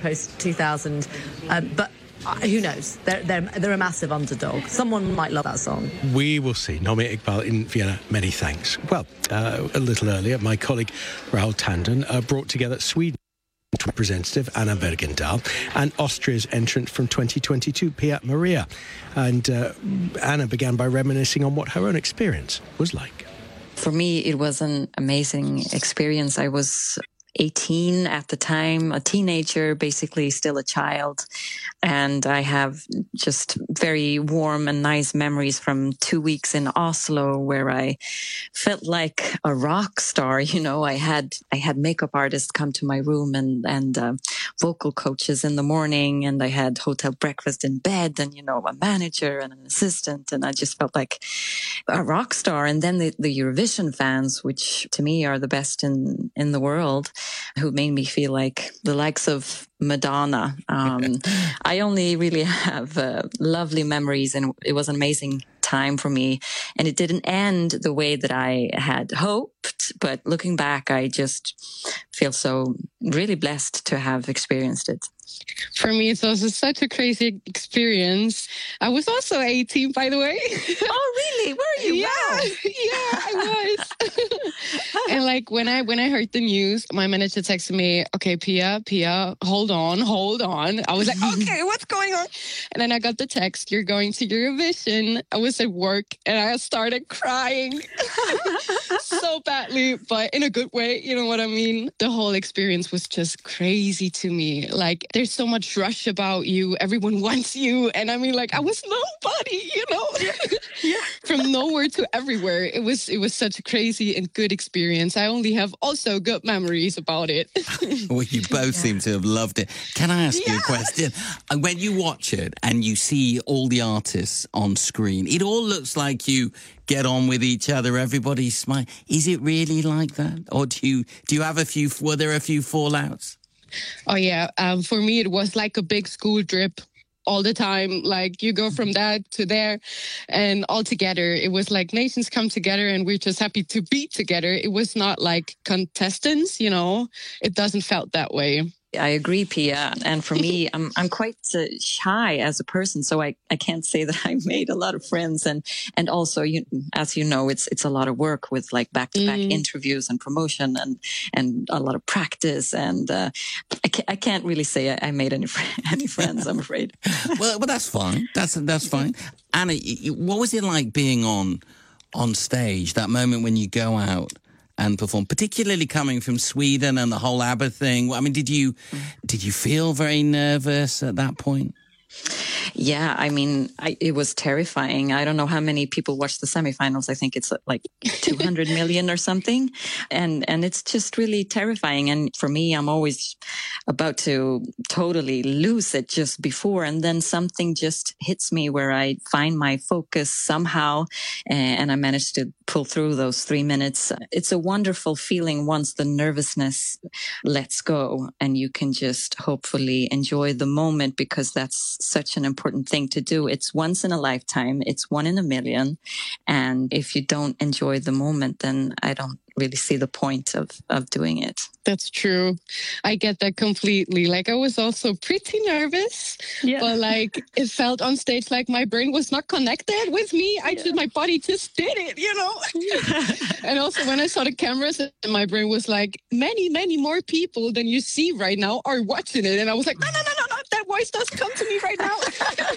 post 2000, but who knows? They're a massive underdog. Someone might love that song. We will see. Nomi Iqbal in Vienna, many thanks. Well, a little earlier, my colleague Rahul Tandon brought together Sweden representative Anna Bergendahl and Austria's entrant from 2022, Pia Maria. And Anna began by reminiscing on what her own experience was like. For me, it was an amazing experience. I was 18 at the time, a teenager, basically still a child. And I have just very warm and nice memories from 2 weeks in Oslo where I felt like a rock star. You know, I had makeup artists come to my room and vocal coaches in the morning, and I had hotel breakfast in bed and, you know, a manager and an assistant. And I just felt like a rock star. And then the Eurovision fans, which to me are the best in the world, who made me feel like the likes of Madonna. I only really have lovely memories, and it was an amazing time for me. And it didn't end the way that I had hoped, but looking back, I just feel so really blessed to have experienced it. For me, it's also such a crazy experience. I was also 18, by the way. Oh, really? Were you? Yeah, Wow. yeah, I was. And like when I heard the news, my manager texted me, "Okay, Pia, hold on." I was like, "Okay, what's going on?" And then I got the text, "You're going to Eurovision." I was at work and I started crying so badly, but in a good way. You know what I mean? The whole experience was just crazy to me. Like, there's so much rush about you. Everyone wants you. And I mean, like, I was nobody, you know, from nowhere to everywhere. It was such a crazy and good experience. I only have also good memories about it. Well, you both seem to have loved it. Can I ask you a question? When you watch it and you see all the artists on screen, it all looks like you get on with each other. Everybody's smiling. Is it really like that? Or do you have were there a few fallouts? Oh, yeah. For me, it was like a big school trip all the time. Like, you go from that to there, and all together. It was like nations come together and we're just happy to be together. It was not like contestants, you know. It doesn't felt that way. I agree, Pia. And for me, I'm quite shy as a person, so I can't say that I made a lot of friends. And also, as you know, it's a lot of work with like back-to-back interviews and promotion and a lot of practice. And I can't really say I made any friends, I'm afraid. well, that's fine. That's fine. Anna, what was it like being on stage, that moment when you go out and perform, particularly coming from Sweden and the whole ABBA thing? I mean, did you feel very nervous at that point? Yeah, I mean, it was terrifying. I don't know how many people watched the semifinals. I think it's like 200 million or something. And it's just really terrifying. And for me, I'm always about to totally lose it just before. And then something just hits me where I find my focus somehow. And I managed to pull through those 3 minutes. It's a wonderful feeling once the nervousness lets go and you can just hopefully enjoy the moment, because that's such an important thing to do. It's once in a lifetime. It's 1 in a million. And if you don't enjoy the moment, then I don't really see the point of doing it. That's true. I get that completely. Like, I was also pretty nervous, but like it felt on stage like my brain was not connected with me. My body just did it, you know? And also when I saw the cameras, my brain was like, many, many more people than you see right now are watching it. And I was like, no, that voice does come to me right now.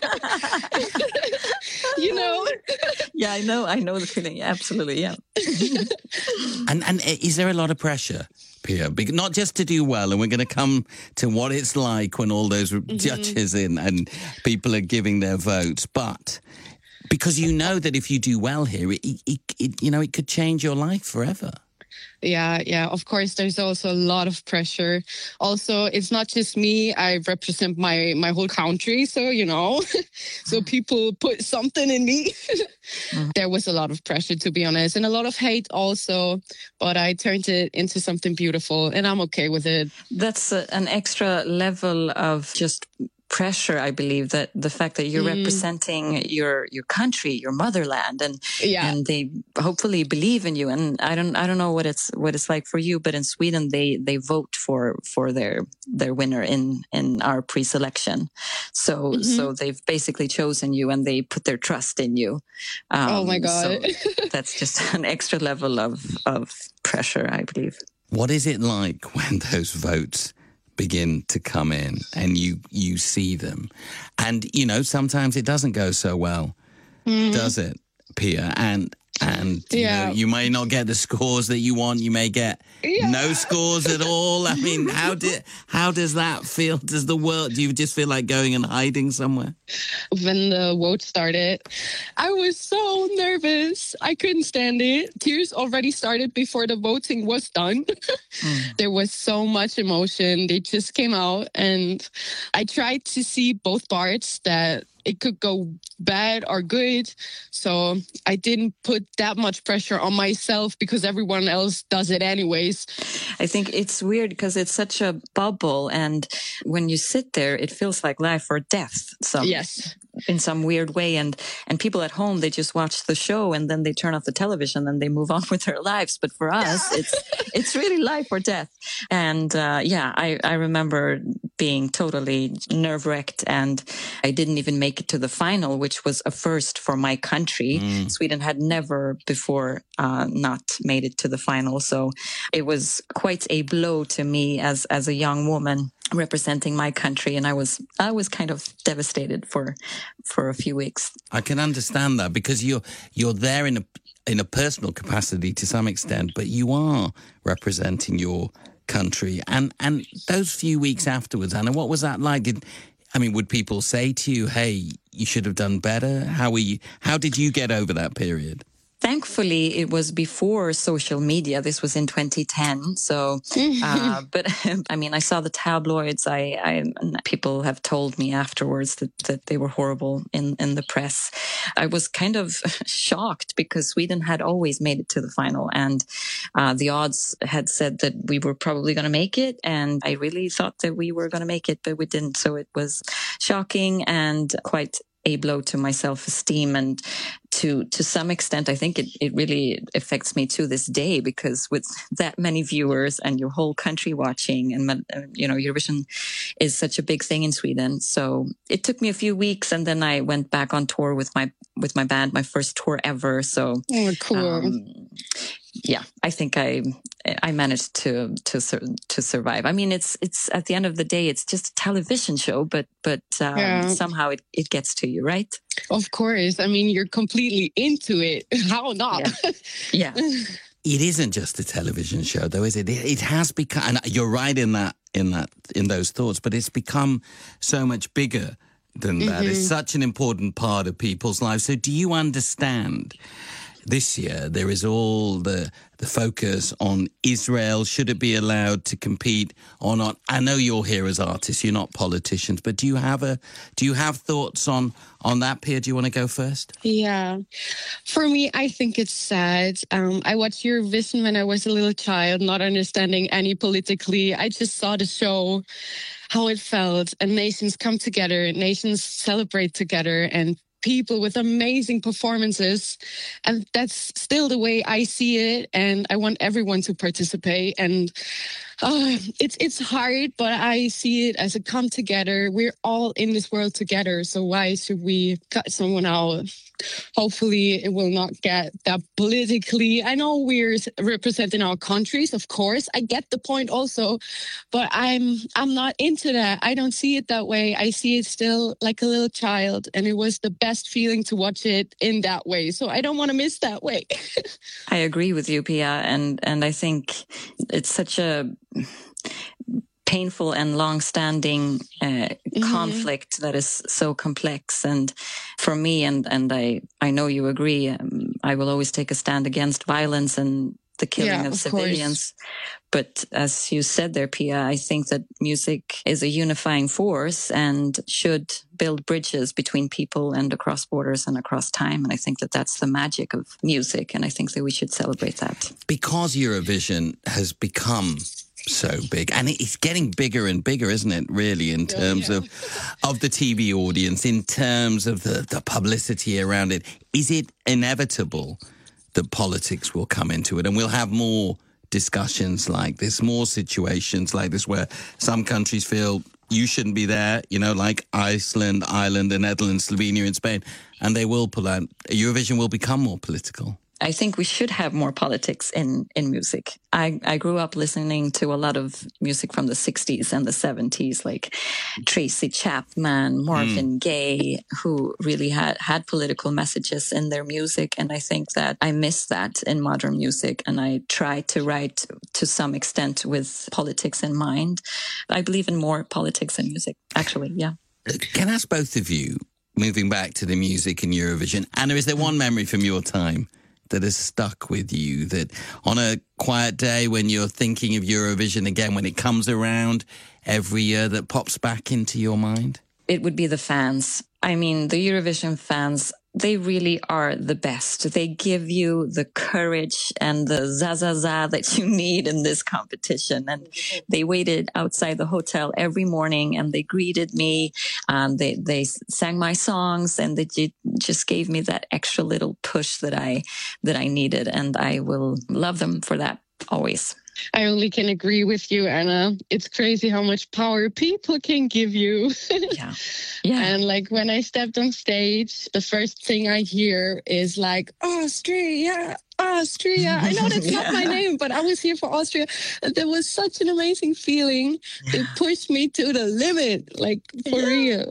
You know? Yeah, I know the feeling. Absolutely, yeah. And is there a lot of pressure, Pia? Not just to do well, and we're going to come to what it's like when all those judges in and people are giving their votes, but because you know that if you do well here, it could change your life forever. Yeah. Of course, there's also a lot of pressure. Also, it's not just me. I represent my whole country. So, you know, so people put something in me. There was a lot of pressure, to be honest, and a lot of hate also. But I turned it into something beautiful, and I'm okay with it. That's an extra level of just pressure, I believe, that the fact that you're representing your country, your motherland, and they hopefully believe in you. And I don't know what it's like for you, but in Sweden they vote for their winner in our pre-selection. So they've basically chosen you and they put their trust in you. Oh my God. So that's just an extra level of pressure, I believe. What is it like when those votes begin to come in and you see them? And, you know, sometimes it doesn't go so well, does it, Pia? And you know, you may not get the scores that you want. You may get no scores at all. I mean, how does that feel? Do you just feel like going and hiding somewhere? When the vote started, I was so nervous. I couldn't stand it. Tears already started before the voting was done. There was so much emotion. They just came out, and I tried to see both parts, that it could go bad or good. So I didn't put that much pressure on myself because everyone else does it anyways. I think it's weird because it's such a bubble. And when you sit there, it feels like life or death. Yes. In some weird way. And people at home, they just watch the show and then they turn off the television and they move on with their lives. But for us, it's really life or death. And I remember being totally nerve-wracked, and I didn't even make it to the final, which was a first for my country. Sweden had never before not made it to the final. So it was quite a blow to me as a young woman representing my country, and I was kind of devastated for a few weeks. I can understand that, because you're there in a personal capacity to some extent, but you are representing your country. And those few weeks afterwards, Anna, what was that like? Would people say to you, "Hey, you should have done better"? How did you get over that period? Thankfully, it was before social media. This was in 2010. So, but I saw the tabloids. People have told me afterwards that they were horrible in the press. I was kind of shocked because Sweden had always made it to the final, and the odds had said that we were probably going to make it. And I really thought that we were going to make it, but we didn't. So it was shocking and quite a blow to my self-esteem, and to some extent, I think it really affects me to this day, because with that many viewers and your whole country watching, and Eurovision is such a big thing in Sweden. So it took me a few weeks, and then I went back on tour with my band, my first tour ever. So cool. I think I managed to survive. I mean, it's at the end of the day, it's just a television show, but somehow it gets to you, right? Of course. I mean, you're completely into it. How not? Yeah. It isn't just a television show, though, is it? It has become, and you're right in those thoughts, but it's become so much bigger than that. It's such an important part of people's lives. So do you understand? This year, there is all the focus on Israel. Should it be allowed to compete or not? I know you're here as artists. You're not politicians. But do you have thoughts on that, Pia? Do you want to go first? Yeah. For me, I think it's sad. I watched Eurovision when I was a little child, not understanding any politically. I just saw the show, how it felt, and nations come together, nations celebrate together, and people with amazing performances. And that's still the way I see it. And I want everyone to participate. And it's hard, but I see it as a come together. We're all in this world together. So why should we cut someone out? Hopefully it will not get that politically. I know we're representing our countries, of course. I get the point also, but I'm not into that. I don't see it that way. I see it still like a little child, and it was the best feeling to watch it in that way. So I don't want to miss that way. I agree with you, Pia, and I think it's such a painful and long-standing conflict that is so complex. And for me, and I know you agree, I will always take a stand against violence and the killing of civilians. But as you said there, Pia, I think that music is a unifying force and should build bridges between people and across borders and across time. And I think that that's the magic of music. And I think that we should celebrate that. Because Eurovision has become so big. And it's getting bigger and bigger, isn't it, really, in terms of the TV audience, in terms of the publicity around it. Is it inevitable that politics will come into it and we'll have more discussions like this, more situations like this where some countries feel you shouldn't be there, like Iceland, Ireland, the Netherlands, Slovenia and Spain, and they will pull out. Eurovision will become more political. I think we should have more politics in music. I grew up listening to a lot of music from the 60s and the 70s, like Tracy Chapman, Marvin Gaye, who really had political messages in their music. And I think that I miss that in modern music. And I try to write to some extent with politics in mind. I believe in more politics in music, actually, yeah. Can I ask both of you, moving back to the music in Eurovision, Anna, is there one memory from your time that has stuck with you, that on a quiet day when you're thinking of Eurovision again, when it comes around every year, that pops back into your mind? It would be the fans. I mean, the Eurovision fans, they really are the best. They give you the courage and the za that you need in this competition. And they waited outside the hotel every morning and they greeted me. They sang my songs and they just gave me that extra little push that I needed. And I will love them for that always. I only can agree with you, Anna. It's crazy how much power people can give you. Yeah. And like when I stepped on stage, the first thing I hear is like, Austria. I know that's not my name, but I was here for Austria. And there was such an amazing feeling. It pushed me to the limit, like for real.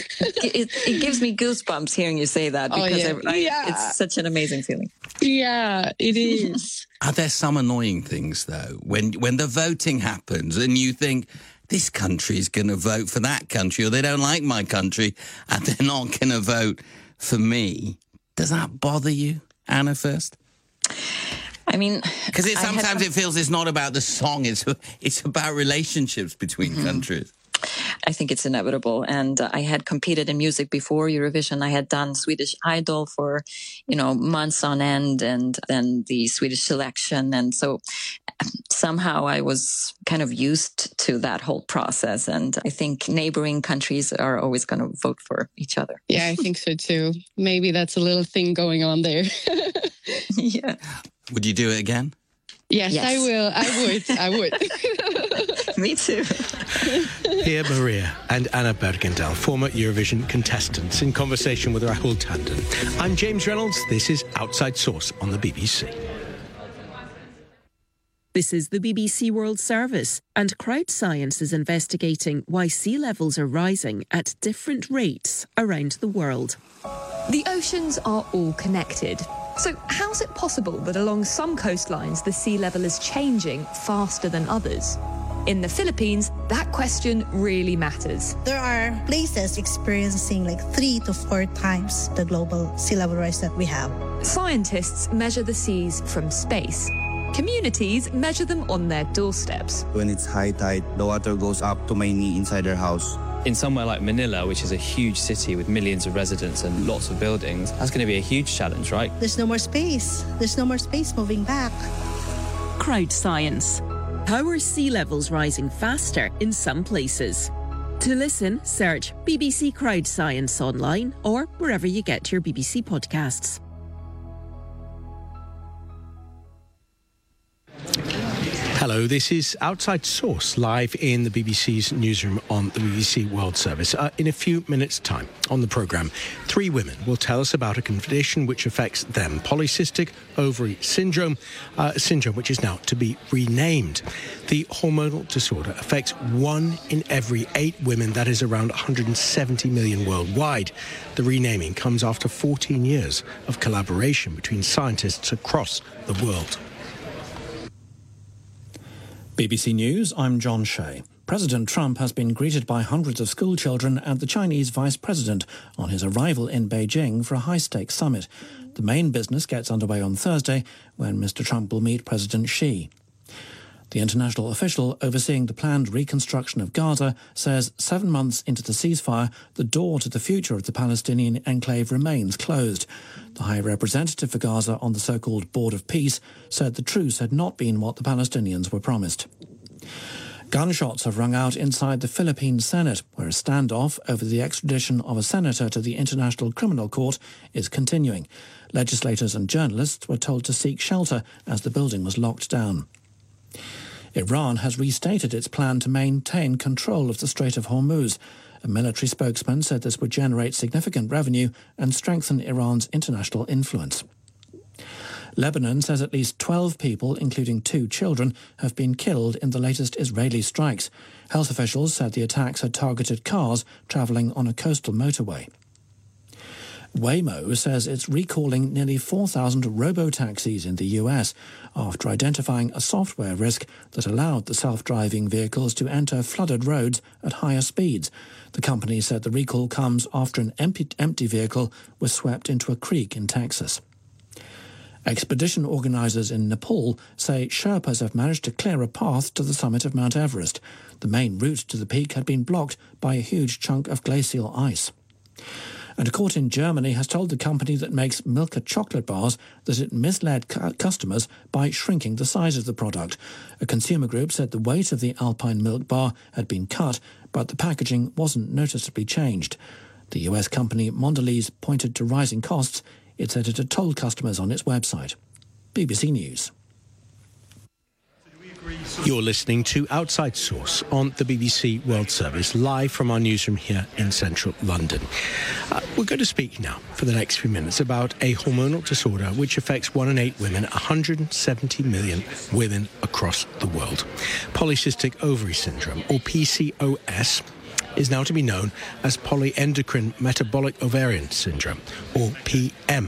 It gives me goosebumps hearing you say that because it's such an amazing feeling. Yeah, it is. Are there some annoying things, though, when the voting happens and you think, this country is going to vote for that country, or they don't like my country and they're not going to vote for me? Does that bother you, Anna, first? I mean, because sometimes it feels it's not about the song; it's about relationships between countries. I think it's inevitable. And I had competed in music before Eurovision. I had done Swedish Idol for, months on end, and then the Swedish selection. And so somehow I was kind of used to that whole process. And I think neighboring countries are always going to vote for each other. Yeah, I think so too. Maybe that's a little thing going on there. Yeah. Would you do it again? Yes, I will. I would. Me too. Pia Maria and Anna Bergendahl, former Eurovision contestants, in conversation with Rahul Tandon. I'm James Reynolds. This is Outside Source on the BBC. This is the BBC World Service, and Crowd Science is investigating why sea levels are rising at different rates around the world. The oceans are all connected. So how's it possible that along some coastlines the sea level is changing faster than others? In the Philippines, that question really matters. There are places experiencing like 3 to 4 times the global sea level rise that we have. Scientists measure the seas from space. Communities measure them on their doorsteps. When it's high tide, the water goes up to my knee inside their house. In somewhere like Manila, which is a huge city with millions of residents and lots of buildings, that's going to be a huge challenge, right? There's no more space. There's no more space moving back. Crowd Science. How are sea levels rising faster in some places? To listen, search BBC Crowd Science online or wherever you get your BBC podcasts. Hello, this is Outside Source, live in the BBC's newsroom on the BBC World Service. In a few minutes' time on the programme, 3 women will tell us about a condition which affects them, polycystic ovary syndrome, which is now to be renamed. The hormonal disorder affects 1 in every 8 women, that is around 170 million worldwide. The renaming comes after 14 years of collaboration between scientists across the world. BBC News, I'm John Shea. President Trump has been greeted by hundreds of school children and the Chinese vice president on his arrival in Beijing for a high-stakes summit. The main business gets underway on Thursday when Mr. Trump will meet President Xi. The international official overseeing the planned reconstruction of Gaza says 7 months into the ceasefire, the door to the future of the Palestinian enclave remains closed. The High Representative for Gaza on the so-called Board of Peace said the truce had not been what the Palestinians were promised. Gunshots have rung out inside the Philippine Senate, where a standoff over the extradition of a senator to the International Criminal Court is continuing. Legislators and journalists were told to seek shelter as the building was locked down. Iran has restated its plan to maintain control of the Strait of Hormuz. A military spokesman said this would generate significant revenue and strengthen Iran's international influence. Lebanon says at least 12 people, including 2 children, have been killed in the latest Israeli strikes. Health officials said the attacks had targeted cars travelling on a coastal motorway. Waymo says it's recalling nearly 4,000 robo-taxis in the US after identifying a software risk that allowed the self-driving vehicles to enter flooded roads at higher speeds. The company said the recall comes after an empty vehicle was swept into a creek in Texas. Expedition organisers in Nepal say Sherpas have managed to clear a path to the summit of Mount Everest. The main route to the peak had been blocked by a huge chunk of glacial ice. And a court in Germany has told the company that makes Milka chocolate bars that it misled customers by shrinking the size of the product. A consumer group said the weight of the Alpine milk bar had been cut, but the packaging wasn't noticeably changed. The US company Mondelez pointed to rising costs. It said it had told customers on its website. BBC News. You're listening to Outside Source on the BBC World Service, live from our newsroom here in central London. We're going to speak now for the next few minutes about a hormonal disorder which affects 1 in 8 women, 170 million women across the world. Polycystic ovary syndrome, or PCOS, is now to be known as polyendocrine metabolic ovarian syndrome, or PMOS.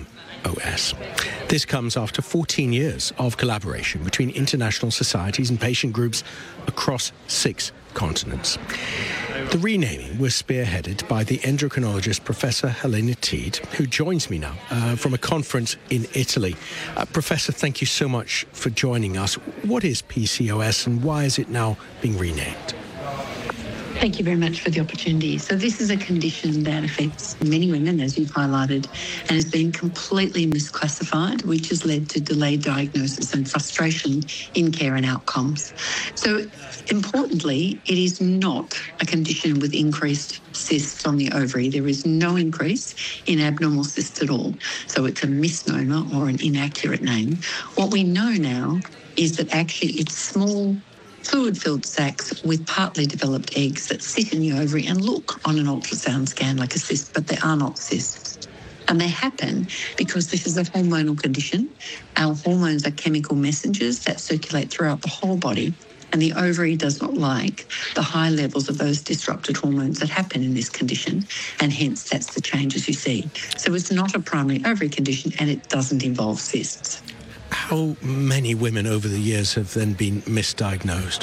This comes after 14 years of collaboration between international societies and patient groups across 6 continents. The renaming was spearheaded by the endocrinologist Professor Helena Teede, who joins me now from a conference in Italy. Professor, thank you so much for joining us. What is PCOS and why is it now being renamed? Thank you very much for the opportunity. So this is a condition that affects many women, as you've highlighted, and has been completely misclassified, which has led to delayed diagnosis and frustration in care and outcomes. So importantly, it is not a condition with increased cysts on the ovary. There is no increase in abnormal cysts at all. So it's a misnomer or an inaccurate name. What we know now is that actually it's small fluid-filled sacs with partly developed eggs that sit in the ovary and look on an ultrasound scan like a cyst, but they are not cysts. And they happen because this is a hormonal condition. Our hormones are chemical messengers that circulate throughout the whole body, and the ovary does not like the high levels of those disrupted hormones that happen in this condition, and hence that's the changes you see. So it's not a primary ovary condition, and it doesn't involve cysts. How many women over the years have then been misdiagnosed?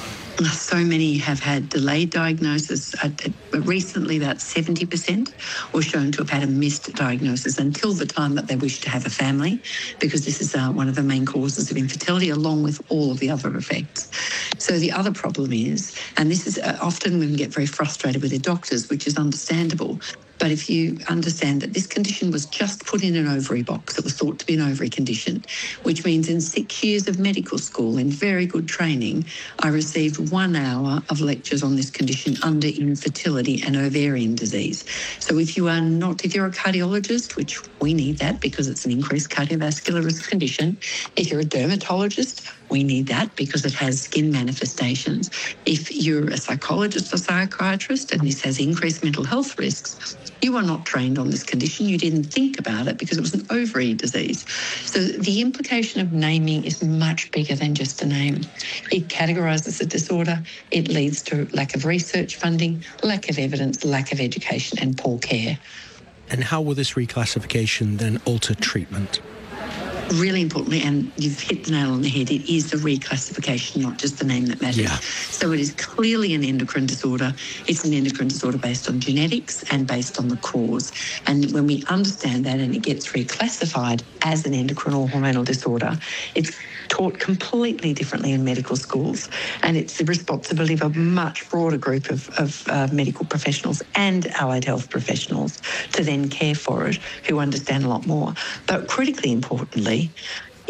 So many have had delayed diagnosis. Recently, about 70% were shown to have had a missed diagnosis until the time that they wish to have a family, because this is one of the main causes of infertility, along with all of the other effects. So the other problem is, and this is often women get very frustrated with their doctors, which is understandable, but if you understand that this condition was just put in an ovary box, it was thought to be an ovary condition, which means in 6 years of medical school, in very good training, I received 1 hour of lectures on this condition under infertility and ovarian disease. So if you're a cardiologist, which we need that because it's an increased cardiovascular risk condition, if you're a dermatologist, we need that because it has skin manifestations. If you're a psychologist or psychiatrist and this has increased mental health risks, you are not trained on this condition. You didn't think about it because it was an ovary disease. So the implication of naming is much bigger than just a name. It categorises a disorder. It leads to lack of research funding, lack of evidence, lack of education and poor care. And how will this reclassification then alter treatment? Really importantly, and you've hit the nail on the head, it is the reclassification, not just the name that matters. Yeah. So it is clearly an endocrine disorder. It's an endocrine disorder based on genetics and based on the cause. And when we understand that and it gets reclassified as an endocrine or hormonal disorder, it's taught completely differently in medical schools, and it's the responsibility of a much broader group of medical professionals and allied health professionals to then care for it, who understand a lot more. But critically importantly,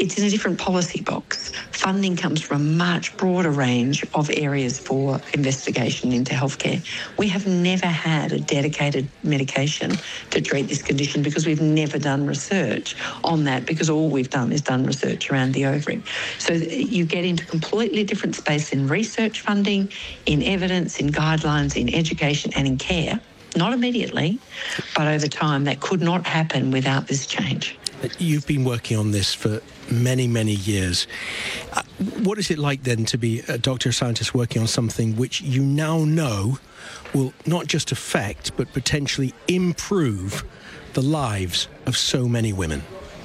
it's in a different policy box. Funding comes from a much broader range of areas for investigation into healthcare. We have never had a dedicated medication to treat this condition because we've never done research on that, because all we've done is done research around the ovary. So you get into completely different space in research funding, in evidence, in guidelines, in education and in care. Not immediately, but over time. That could not happen without this change. You've been working on this for many, many years. What is it like then to be a doctor or scientist working on something which you now know will not just affect but potentially improve the lives of so many women?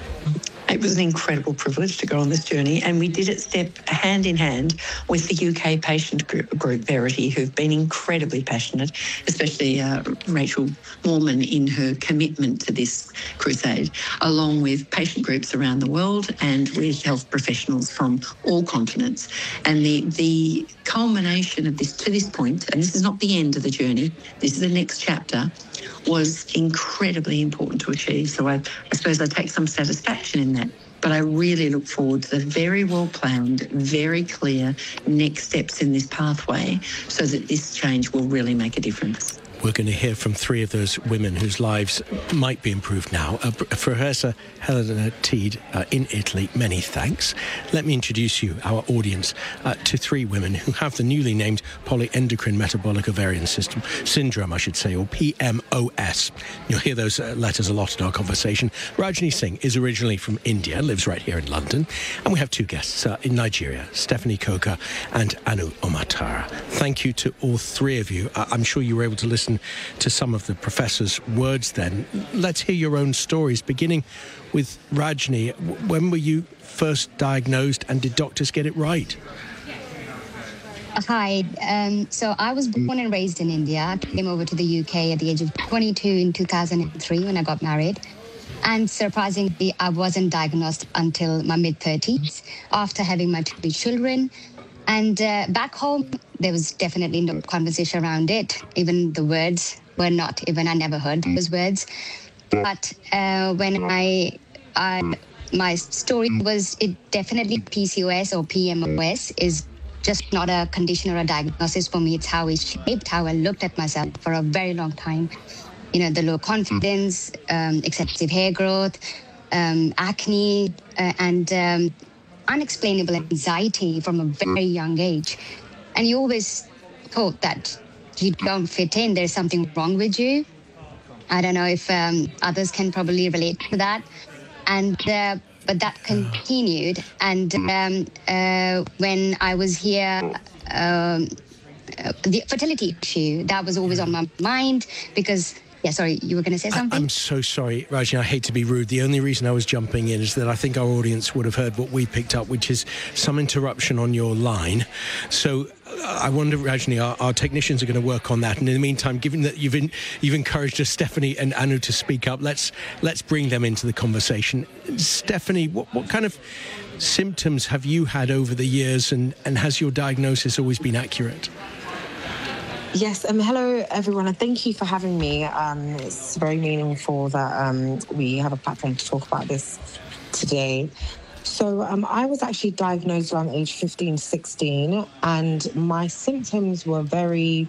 It was an incredible privilege to go on this journey, and we did it step hand in hand with the UK patient group Verity, who've been incredibly passionate, especially Rachel Moorman in her commitment to this crusade, along with patient groups around the world and with health professionals from all continents. And the culmination of this to this point, and this is not the end of the journey, this is the next chapter, was incredibly important to achieve. So I suppose I take some satisfaction in that. But I really look forward to the very well-planned, very clear next steps in this pathway so that this change will really make a difference. We're going to hear from three of those women whose lives might be improved now. Professor Helena Teede in Italy, many thanks. Let me introduce you, our audience, to three women who have the newly named polyendocrine metabolic ovarian syndrome, I should say, or PMOS. You'll hear those letters a lot in our conversation. Rajni Singh is originally from India, lives right here in London. And we have two guests in Nigeria, Stephanie Coker and Anu Omatara. Thank you to all three of you. I'm sure you were able to listen to some of the professor's words then. Let's hear your own stories, beginning with Rajni. When were you first diagnosed and did doctors get it right? Hi. So I was born and raised in India. I came over to the UK at the age of 22 in 2003 when I got married. And surprisingly, I wasn't diagnosed until my mid-30s after having my two children. And back home, there was definitely no conversation around it. Even the words were not, even I never heard those words. But when my story was, it definitely PCOS or PMOS is just not a condition or a diagnosis for me. It's how it shaped how I looked at myself for a very long time. You know, the low confidence, excessive hair growth, acne, and unexplainable anxiety from a very young age. And you always thought that you don't fit in, there's something wrong with you. I don't know if others can probably relate to that. And but that continued. And when I was here, the fertility issue, that was always on my mind because... Yeah, sorry, you were going to say something? I'm so sorry, Rajni. I hate to be rude. The only reason I was jumping in is that I think our audience would have heard what we picked up, which is some interruption on your line. So I wonder, Rajni, our technicians are going to work on that. And in the meantime, given that you've encouraged us, Stephanie and Anu, to speak up, let's bring them into the conversation. Stephanie, what kind of symptoms have you had over the years, and has your diagnosis always been accurate? Yes, hello everyone, and thank you for having me. It's very meaningful that we have a platform to talk about this today. So I was actually diagnosed around age 15, 16, and my symptoms were very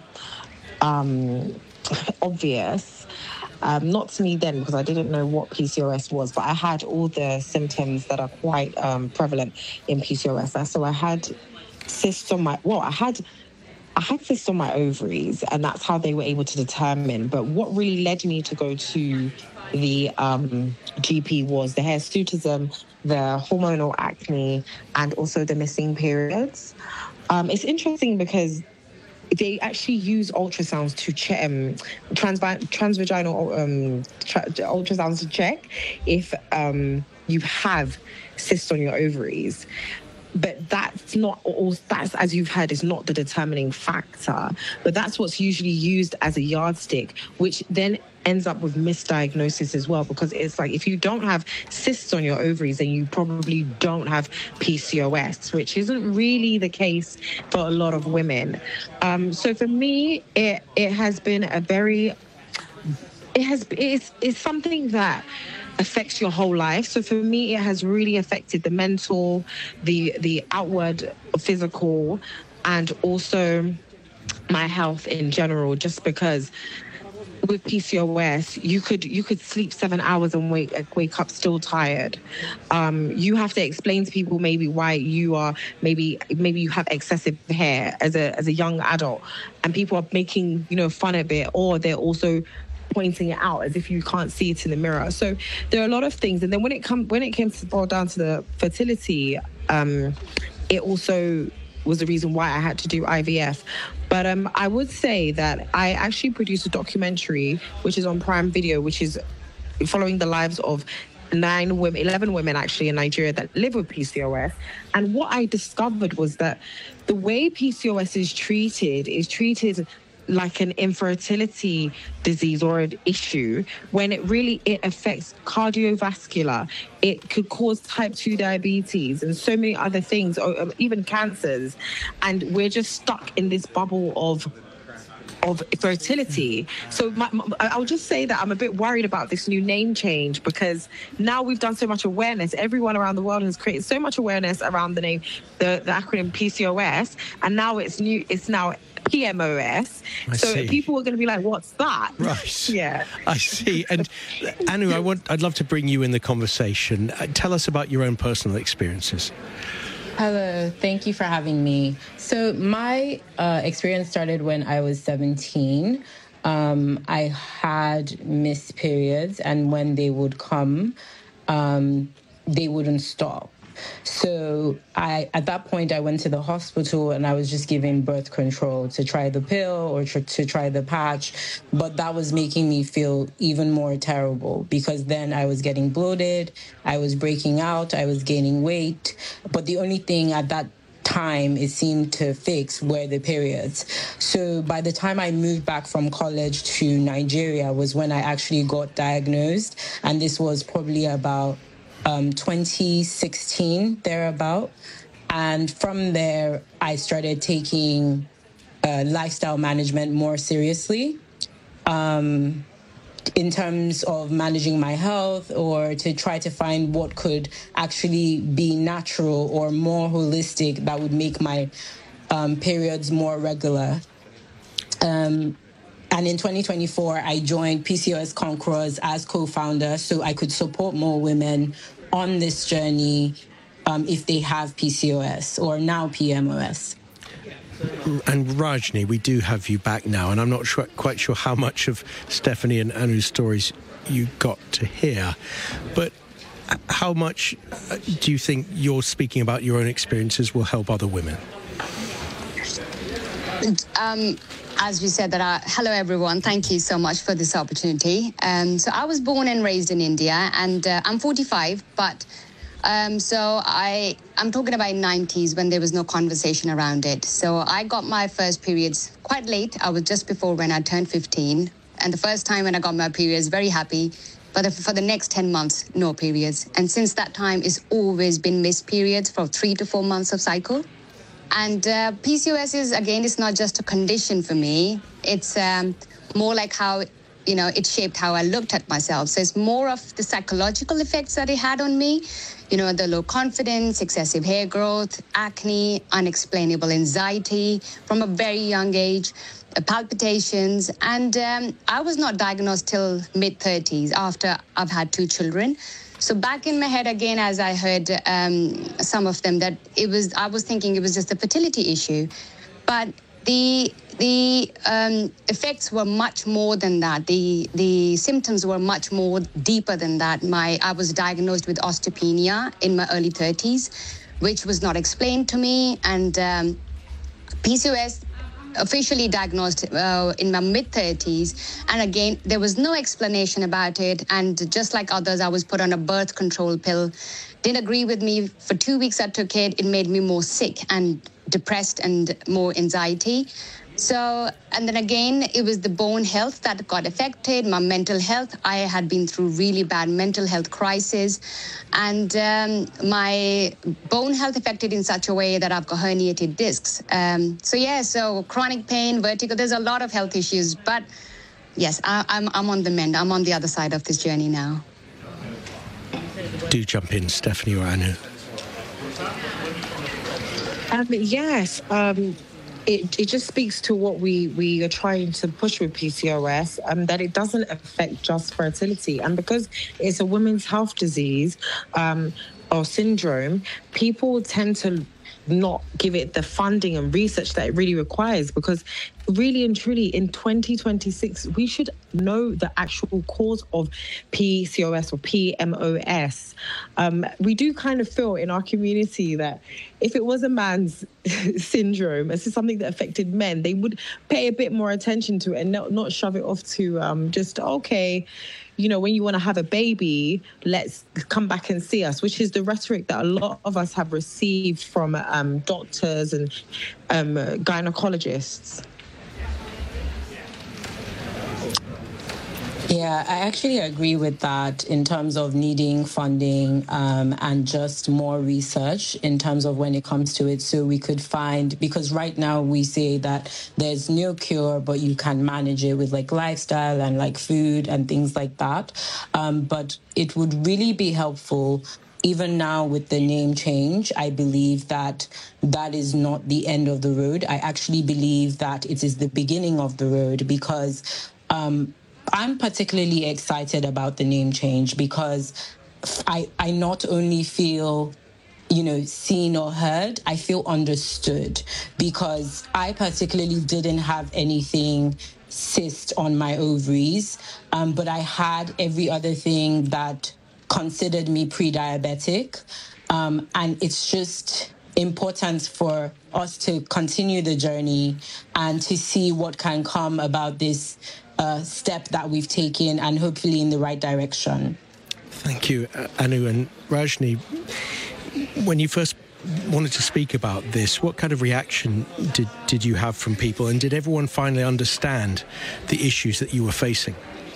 obvious. Not to me then, because I didn't know what PCOS was, but I had all the symptoms that are quite prevalent in PCOS. So I had cysts on my... Well, I had cysts on my ovaries, and that's how they were able to determine. But what really led me to go to the GP was the hirsutism, the hormonal acne, and also the missing periods. It's interesting because they actually use ultrasounds to check, transvaginal ultrasounds to check if you have cysts on your ovaries. But that's not all. That's, as you've heard, is not the determining factor. But that's what's usually used as a yardstick, which then ends up with misdiagnosis as well. Because it's like if you don't have cysts on your ovaries, then you probably don't have PCOS, which isn't really the case for a lot of women. So for me, it has been a very. It's something that affects your whole life. So for me, it has really affected the mental, the outward physical, and also my health in general, just because with PCOS, you could sleep 7 hours and wake up still tired. You have to explain to people maybe why you are maybe you have excessive hair as a young adult, and people are making fun of it, or they're also pointing it out as if you can't see it in the mirror. So there are a lot of things. And then when it came to boil down to the fertility, it also was the reason why I had to do IVF. But I would say that I actually produced a documentary, which is on Prime Video, which is following the lives of 11 women actually in Nigeria that live with PCOS. And what I discovered was that the way PCOS is treated like an infertility disease or an issue, when it affects cardiovascular. It could cause type 2 diabetes and so many other things, or even cancers. And we're just stuck in this bubble of fertility. So I'll just say that I'm a bit worried about this new name change, because now we've done so much awareness. Everyone around the world has created so much awareness around the name, the acronym PCOS, and now it's now PMOS. So people are going to be like, what's that? Right. Yeah. I see. And Anu, I'd love to bring you in the conversation. Tell us about your own personal experiences. Hello, thank you for having me. So my experience started when I was 17. I had missed periods, and when they would come, they wouldn't stop. So at that point, I went to the hospital and I was just given birth control to try the pill or to try the patch. But that was making me feel even more terrible, because then I was getting bloated, I was breaking out, I was gaining weight. But the only thing at that time it seemed to fix were the periods. So by the time I moved back from college to Nigeria was when I actually got diagnosed. And this was probably about 2016, thereabout. And from there, I started taking lifestyle management more seriously in terms of managing my health, or to try to find what could actually be natural or more holistic that would make my periods more regular. And in 2024, I joined PCOS Conquerors as co-founder so I could support more women on this journey if they have PCOS or now PMOS. And Rajni, we do have you back now, and I'm not quite sure how much of Stephanie and Anu's stories you got to hear, but how much do you think you're speaking about your own experiences will help other women? As we said, hello everyone, thank you so much for this opportunity. So I was born and raised in India, and I'm 45, but so I'm talking about 90s when there was no conversation around it. So I got my first periods quite late. I was just before when I turned 15, and the first time when I got my periods, very happy. But for the next 10 months, no periods. And since that time, it's always been missed periods for 3 to 4 months of cycle. And PCOS is, again, it's not just a condition for me. It's more like how, it shaped how I looked at myself. So it's more of the psychological effects that it had on me. The low confidence, excessive hair growth, acne, unexplainable anxiety from a very young age, palpitations. And I was not diagnosed till mid-30s after I've had 2 children. So back in my head again, as I heard some of them, that I was thinking it was just a fertility issue. But the effects were much more than that. The symptoms were much more deeper than that. I was diagnosed with osteopenia in my early 30s, which was not explained to me. And PCOS officially diagnosed in my mid-30s. And again, there was no explanation about it. And just like others, I was put on a birth control pill. Didn't agree with me. For 2 weeks I took it. It made me more sick and depressed and more anxiety. So, and then again, it was the bone health that got affected, my mental health. I had been through really bad mental health crisis, and my bone health affected in such a way that I've got herniated discs. So chronic pain, vertigo, there's a lot of health issues, but yes, I'm on the mend. I'm on the other side of this journey now. Do jump in, Stephanie or Anu. Yes. It just speaks to what we are trying to push with PCOS, that it doesn't affect just fertility. And because it's a women's health disease or syndrome, people tend to not give it the funding and research that it really requires, because really and truly in 2026 we should know the actual cause of PCOS or PMOS. We do kind of feel in our community that if it was a man's syndrome, this is something that affected men, they would pay a bit more attention to it and not shove it off to just, okay, you know, when you want to have a baby, let's come back and see us, which is the rhetoric that a lot of us have received from doctors and gynecologists. Yeah, I actually agree with that in terms of needing funding and just more research in terms of when it comes to it. So we could find, because right now we say that there's no cure, but you can manage it with like lifestyle and like food and things like that. But it would really be helpful. Even now with the name change, I believe that that is not the end of the road. I actually believe that it is the beginning of the road, because I'm particularly excited about the name change because I not only feel, you know, seen or heard, I feel understood, because I particularly didn't have anything cyst on my ovaries, but I had every other thing that considered me pre-diabetic, and it's just important for us to continue the journey and to see what can come about this step that we've taken, and hopefully in the right direction. Thank you, Anu. And Rajni, when you first wanted to speak about this, what kind of reaction did you have from people, and did everyone finally understand the issues that you were facing?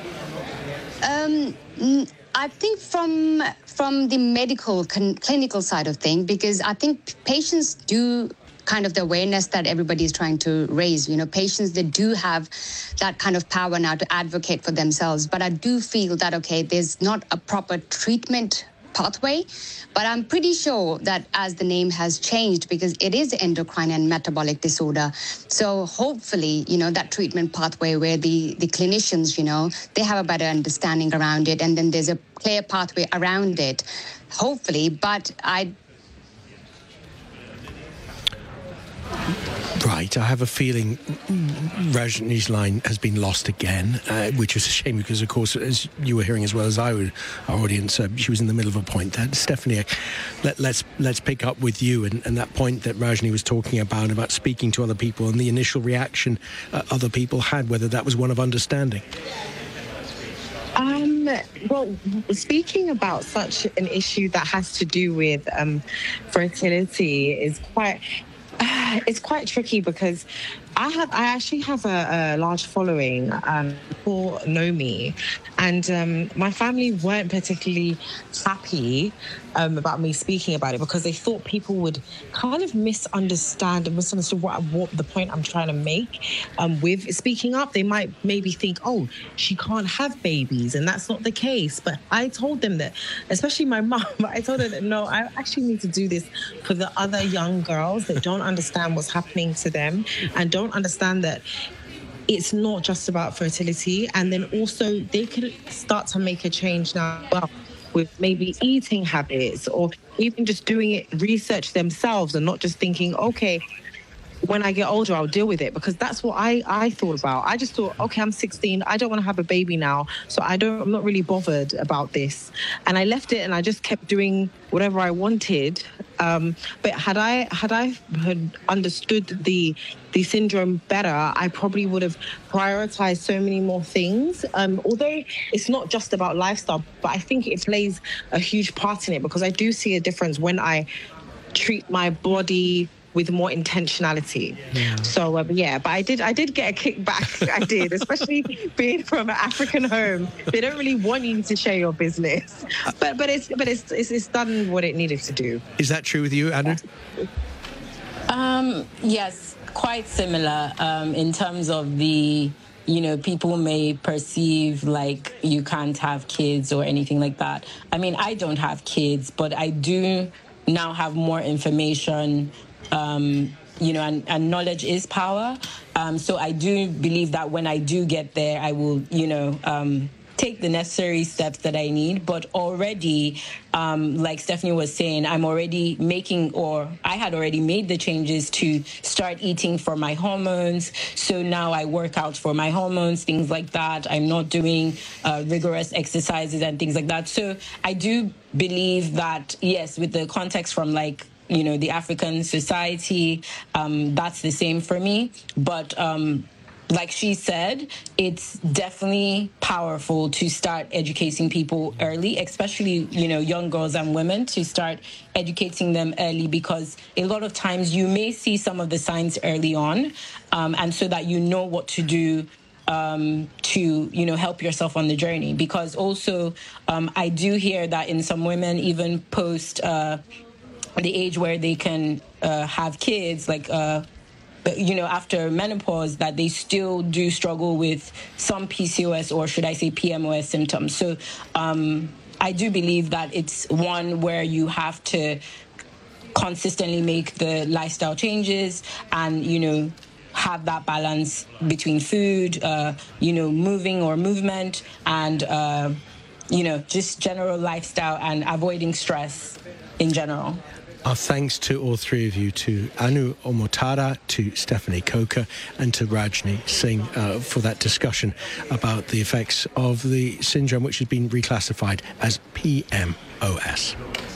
I think from the medical clinical side of things, because I think patients do kind of the awareness that everybody is trying to raise. You know, patients, they do have that kind of power now to advocate for themselves. But I do feel that, okay, there's not a proper treatment pathway, but I'm pretty sure that as the name has changed, because it is endocrine and metabolic disorder, so hopefully, you know, that treatment pathway where the clinicians, you know, they have a better understanding around it, and then there's a clear pathway around it, hopefully. But Right, I have a feeling Rajni's line has been lost again, which is a shame because, of course, as you were hearing as well as I would, our audience, she was in the middle of a point there. Stephanie, let's pick up with you and that point that Rajni was talking about speaking to other people and the initial reaction other people had, whether that was one of understanding. Well, speaking about such an issue that has to do with fertility is it's quite tricky, because I actually have a large following. People know me, and my family weren't particularly happy about me speaking about it, because they thought people would kind of misunderstood what the point I'm trying to make with speaking up. They might maybe think, oh, she can't have babies, and that's not the case. But I told them that, especially my mom, I told her that, no, I actually need to do this for the other young girls that don't understand what's happening to them and don't understand that it's not just about fertility. And then also they could start to make a change now with maybe eating habits, or even just doing it research themselves and not just thinking, okay, when I get older, I'll deal with it. Because that's what I thought about. I just thought, okay, I'm 16. I don't want to have a baby now. So I'm not really bothered about this. And I left it and I just kept doing whatever I wanted. But had I understood the syndrome better, I probably would have prioritized so many more things. Although it's not just about lifestyle, but I think it plays a huge part in it, because I do see a difference when I treat my body with more intentionality. Yeah. So but I did get a kickback. I did, especially being from an African home. They don't really want you to share your business, but it's done what it needed to do. Is that true with you, Anu? Yes, quite similar in terms of the people may perceive like you can't have kids or anything like that. I mean, I don't have kids, but I do now have more information, and knowledge is power. So I do believe that when I do get there, I will, take the necessary steps that I need. But already, like Stephanie was saying, I had already made the changes to start eating for my hormones. So now I work out for my hormones, things like that. I'm not doing rigorous exercises and things like that. So I do believe that, yes, with the context from the African society, that's the same for me. But like she said, it's definitely powerful to start educating people early, especially, young girls and women, to start educating them early, because a lot of times you may see some of the signs early on, and so that you know what to do to, help yourself on the journey. Because also, I do hear that in some women, even post the age where they can have kids, after menopause, that they still do struggle with some PCOS, or should I say PMOS symptoms. So I do believe that it's one where you have to consistently make the lifestyle changes and, have that balance between food, movement and, just general lifestyle and avoiding stress in general. Our thanks to all three of you, to Anu Omotara, to Stephanie Coker, and to Rajni Singh for that discussion about the effects of the syndrome, which has been reclassified as PMOS.